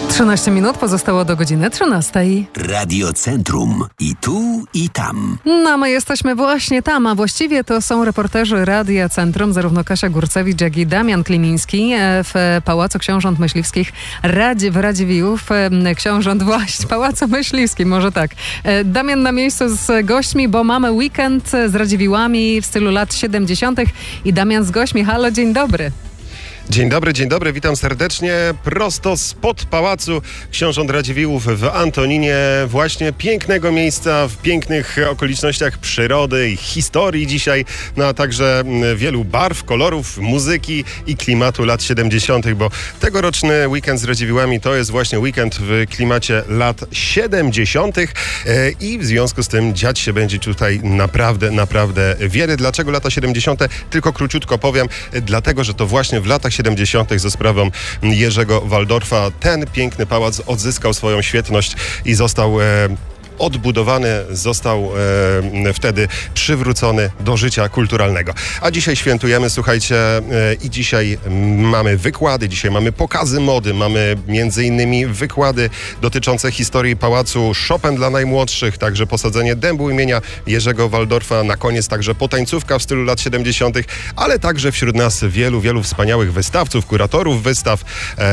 13 minut pozostało do godziny 13. Radio Centrum. I tu, i tam. No, my jesteśmy właśnie tam, a właściwie to są reporterzy Radia Centrum, zarówno Kasia Górcewicz, jak i Damian Klimiński w Pałacu Książąt Myśliwskich w Radziwiłłów. Książąt właśnie, Pałacu Myśliwskim, może tak. Damian na miejscu z gośćmi, bo mamy weekend z Radziwiłłami w stylu lat 70. i Damian z gośćmi. Halo, dzień dobry. Dzień dobry, witam serdecznie prosto spod Pałacu Książąt Radziwiłłów w Antoninie, właśnie pięknego miejsca, w pięknych okolicznościach przyrody i historii dzisiaj, no a także wielu barw, kolorów, muzyki i klimatu lat 70., bo tegoroczny weekend z Radziwiłłami to jest właśnie weekend w klimacie lat 70. I w związku z tym dziać się będzie tutaj naprawdę wiele. Dlaczego lata 70? Tylko króciutko powiem, dlatego, że to właśnie w latach 70. ze sprawą Jerzego Waldorfa ten piękny pałac odzyskał swoją świetność i został odbudowany, został wtedy przywrócony do życia kulturalnego. A dzisiaj świętujemy, słuchajcie, i dzisiaj mamy wykłady, dzisiaj mamy pokazy mody, mamy między innymi wykłady dotyczące historii pałacu, Chopin dla najmłodszych, także posadzenie dębu imienia Jerzego Waldorfa, na koniec także potańcówka w stylu lat 70., ale także wśród nas wielu wspaniałych wystawców, kuratorów wystaw,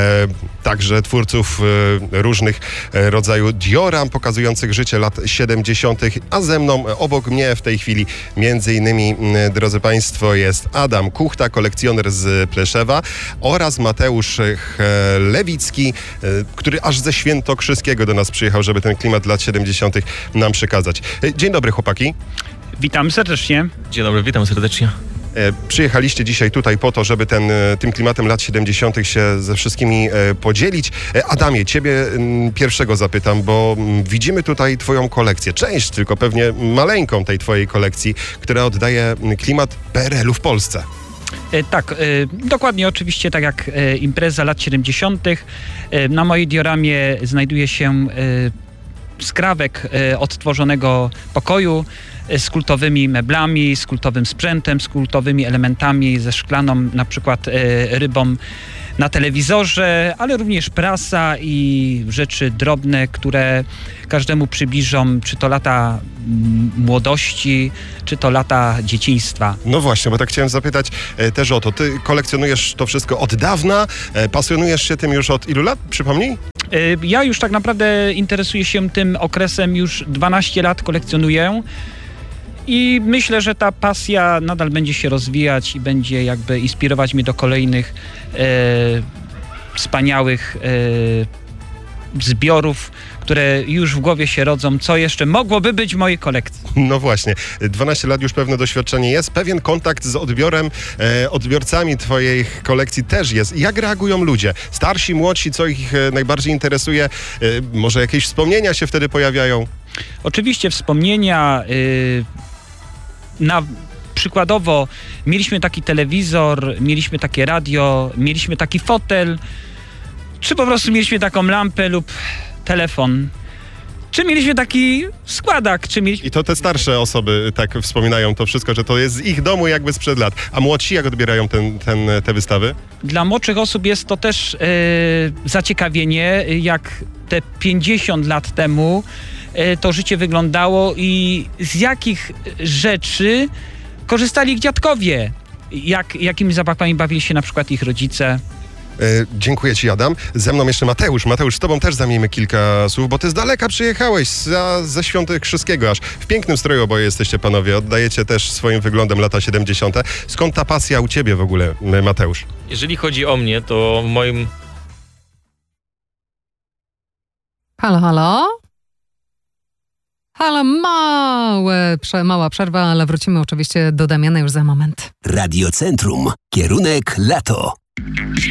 także twórców różnych rodzaju dioram pokazujących życie lat 70., a ze mną, obok mnie w tej chwili, między innymi, drodzy Państwo, jest Adam Kuchta, kolekcjoner z Pleszewa, oraz Mateusz Lewicki, który aż ze Świętokrzyskiego do nas przyjechał, żeby ten klimat lat 70. nam przekazać. Dzień dobry, chłopaki. Witam serdecznie. Dzień dobry, witam serdecznie. Przyjechaliście dzisiaj tutaj po to, żeby tym klimatem lat 70. się ze wszystkimi podzielić. Adamie, ciebie pierwszego zapytam, bo widzimy tutaj twoją kolekcję. Część tylko pewnie maleńką tej twojej kolekcji, która oddaje klimat PRL-u w Polsce. Tak, dokładnie, oczywiście tak jak impreza lat 70. Na mojej dioramie znajduje się skrawek odtworzonego pokoju z kultowymi meblami, z kultowym sprzętem, z kultowymi elementami, ze szklaną na przykład rybą na telewizorze, ale również prasa i rzeczy drobne, które każdemu przybliżą, czy to lata młodości, czy to lata dzieciństwa. No właśnie, bo tak chciałem zapytać też o to. Ty kolekcjonujesz to wszystko od dawna, pasjonujesz się tym już od ilu lat, przypomnij? Ja już tak naprawdę interesuję się tym okresem, już 12 lat kolekcjonuję. I myślę, że ta pasja nadal będzie się rozwijać i będzie jakby inspirować mnie do kolejnych wspaniałych zbiorów, które już w głowie się rodzą, co jeszcze mogłoby być w mojej kolekcji. No właśnie, 12 lat już pewne doświadczenie jest, pewien kontakt z odbiorcami twojej kolekcji też jest. Jak reagują ludzie? Starsi, młodsi, co ich najbardziej interesuje? Może jakieś wspomnienia się wtedy pojawiają? Oczywiście wspomnienia. Przykładowo mieliśmy taki telewizor, mieliśmy takie radio, mieliśmy taki fotel, czy po prostu mieliśmy taką lampę lub telefon, czy mieliśmy taki składak, czy mieliśmy... I to te starsze osoby tak wspominają to wszystko, że to jest z ich domu jakby sprzed lat. A młodsi jak odbierają te wystawy? Dla młodszych osób jest to też zaciekawienie, jak te 50 lat temu to życie wyglądało i z jakich rzeczy korzystali ich dziadkowie. Jakimi zabawkami bawili się na przykład ich rodzice. Dziękuję ci, Adam. Ze mną jeszcze Mateusz. Mateusz, z tobą też zamienimy kilka słów, bo ty z daleka przyjechałeś, ze Świętokrzyskiego aż. W pięknym stroju oboje jesteście, panowie. Oddajecie też swoim wyglądem lata 70. Skąd ta pasja u ciebie w ogóle, Mateusz? Jeżeli chodzi o mnie, to moim... Halo? Halo, mała przerwa, ale wrócimy oczywiście do Damiana już za moment. Radio Centrum. Kierunek lato.